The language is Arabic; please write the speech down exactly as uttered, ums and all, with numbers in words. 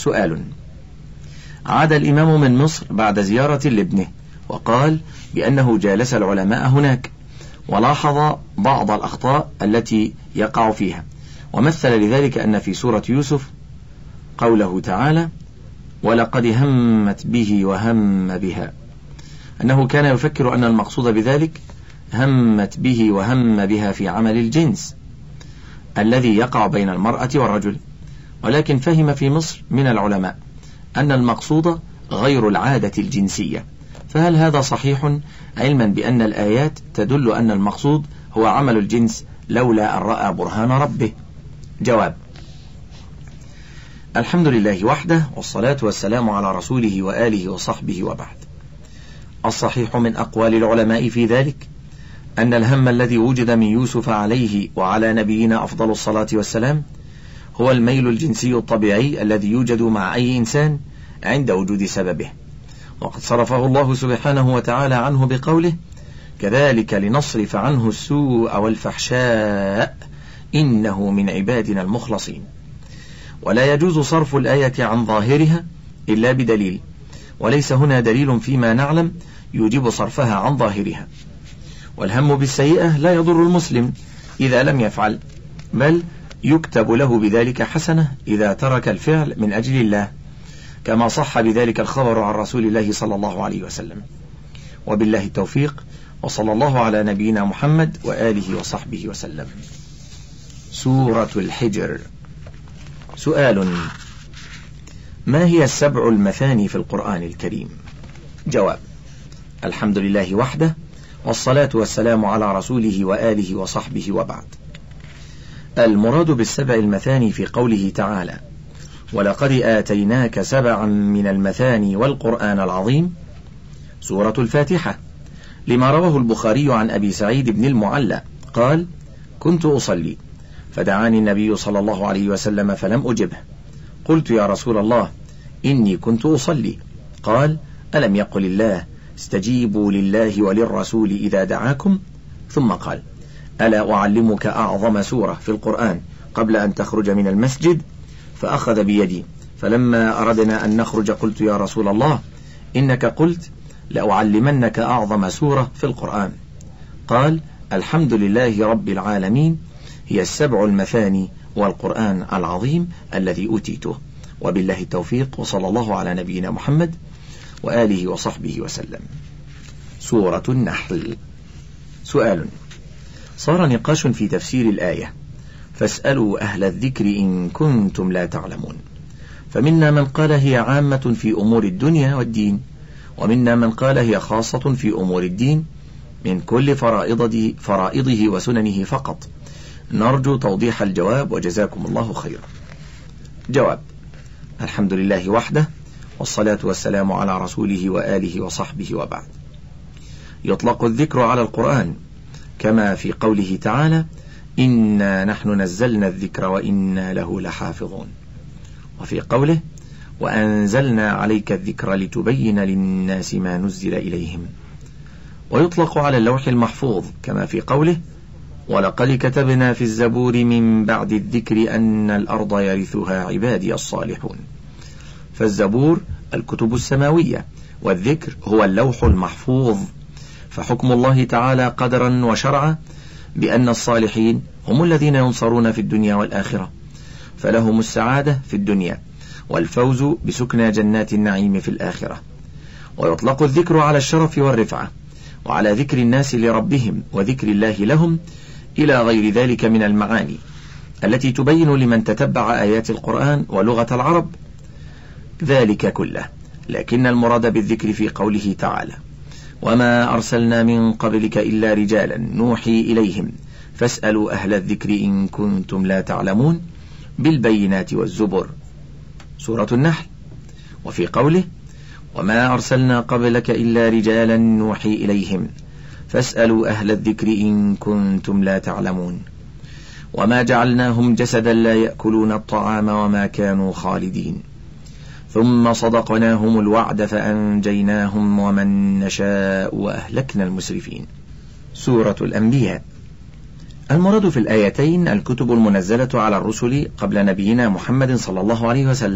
سؤال: عاد الإمام من مصر بعد زيارة لابنه، وقال بأنه جالس العلماء هناك ولاحظ بعض الأخطاء التي يقع فيها، ومثل لذلك أن في سورة يوسف قوله تعالى: ولقد همت به وهم بها، أنه كان يفكر أن المقصود بذلك همت به وهم بها في عمل الجنس الذي يقع بين المرأة والرجل، ولكن فهم في مصر من العلماء أن المقصود غير العادة الجنسية، فهل هذا صحيح علما بأن الآيات تدل أن المقصود هو عمل الجنس لولا أن رأى برهان ربه؟ جواب: الحمد لله وحده، والصلاة والسلام على رسوله وآله وصحبه، وبعد. الصحيح من أقوال العلماء في ذلك أن الهم الذي وجد من يوسف عليه وعلى نبينا أفضل الصلاة والسلام هو الميل الجنسي الطبيعي الذي يوجد مع أي إنسان عند وجود سببه، وقد صرفه الله سبحانه وتعالى عنه بقوله: كذلك لنصرف عنه السوء والفحشاء إنه من عبادنا المخلصين. ولا يجوز صرف الآية عن ظاهرها إلا بدليل، وليس هنا دليل فيما نعلم يوجب صرفها عن ظاهرها. والهم بالسيئة لا يضر المسلم إذا لم يفعل، بل يكتب له بذلك حسنة إذا ترك الفعل من أجل الله، كما صح بذلك الخبر عن رسول الله صلى الله عليه وسلم. وبالله التوفيق، وصلى الله على نبينا محمد وآله وصحبه وسلم. سورة الحجر. سؤال: ما هي السبع المثاني في القرآن الكريم؟ جواب: الحمد لله وحده، والصلاة والسلام على رسوله وآله وصحبه، وبعد. المراد بالسبع المثاني في قوله تعالى: ولقد آتيناك سبعا من المثاني والقرآن العظيم، سورة الفاتحة، لما رواه البخاري عن أبي سعيد بن المعلى قال: كنت أصلي فدعاني النبي صلى الله عليه وسلم فلم أجبه، قلت: يا رسول الله إني كنت أصلي. قال: ألم يقل الله استجيبوا لله وللرسول إذا دعاكم؟ ثم قال: ألا أعلمك أعظم سورة في القرآن قبل أن تخرج من المسجد؟ فأخذ بيدي، فلما أردنا أن نخرج قلت: يا رسول الله إنك قلت لأعلمنك أعظم سورة في القرآن. قال: الحمد لله رب العالمين، هي السبع المثاني والقرآن العظيم الذي أوتيته. وبالله التوفيق، وصلى الله على نبينا محمد وآله وصحبه وسلم. سورة النحل. سؤال: صار نقاش في تفسير الآية، فاسألوا أهل الذكر إن كنتم لا تعلمون، فمنا من قال هي عامة في أمور الدنيا والدين، ومنا من قال هي خاصة في أمور الدين من كل فرائضه, فرائضه وسننه فقط. نرجو توضيح الجواب، وجزاكم الله خيرا. جواب: الحمد لله وحده، والصلاة والسلام على رسوله وآله وصحبه، وبعد. يطلق الذكر على القرآن كما في قوله تعالى: إنا نحن نزلنا الذكر وإنا له لحافظون، وفي قوله: وأنزلنا عليك الذكر لتبين للناس ما نزل إليهم. ويطلق على اللوح المحفوظ كما في قوله: ولقد كتبنا في الزبور من بعد الذكر أن الأرض يرثها عبادي الصالحون. فالزبور الكتب السماوية، والذكر هو اللوح المحفوظ. فحكم الله تعالى قدرا وشرعا بأن الصالحين هم الذين ينصرون في الدنيا والآخرة، فلهم السعادة في الدنيا والفوز بسكنى جنات النعيم في الآخرة. ويطلق الذكر على الشرف والرفعة، وعلى ذكر الناس لربهم وذكر الله لهم إلى غير ذلك من المعاني التي تبين لمن تتبع آيات القرآن ولغة العرب ذلك كله. لكن المراد بالذكر في قوله تعالى: وما أرسلنا من قبلك إلا رجالا نوحي إليهم فاسألوا أهل الذكر إن كنتم لا تعلمون، بالبينات والزبر، سورة النحل. وفي قوله: وما أرسلنا قبلك إلا رجالا نوحي إليهم فاسألوا أهل الذكر إن كنتم لا تعلمون، وما جعلناهم جسدا لا يأكلون الطعام وما كانوا خالدين، ثم صدقناهم الوعد فأنجيناهم ومن نشاء وأهلكنا المسرفين، سورة الأنبياء. المراد في الآيتين الكتب المنزلة على الرسل قبل نبينا محمد صلى الله عليه وسلم،